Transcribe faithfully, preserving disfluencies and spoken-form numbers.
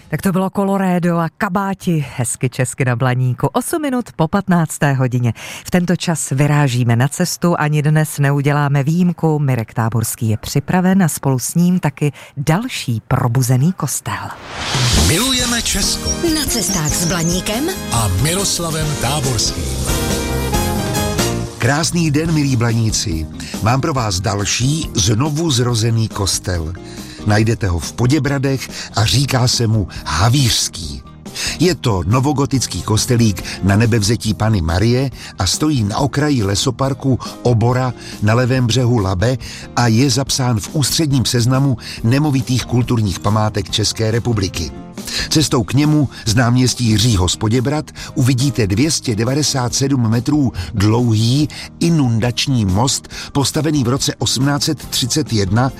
Tak to bylo Colorado a Kabáti, hezky česky na Blaníku. osm minut po patnácté hodině. V tento čas vyrážíme na cestu, ani dnes neuděláme výjimku. Mirek Táborský je připraven a spolu s ním taky další probuzený kostel. Milujeme Česko. Na cestách s Blaníkem A Miroslavem Táborským. Krásný den, milí Blaníci. Mám pro vás další znovu zrozený kostel. Najdete ho v Poděbradech a říká se mu Havířský. Je to novogotický kostelík na Nebevzetí Panny Marie a stojí na okraji lesoparku Obora na levém břehu Labe a je zapsán v ústředním seznamu nemovitých kulturních památek České republiky. Cestou k němu z náměstí Jiřího z Poděbrad uvidíte dvě stě devadesát sedm metrů dlouhý inundační most postavený v roce osmnáct set třicet jedna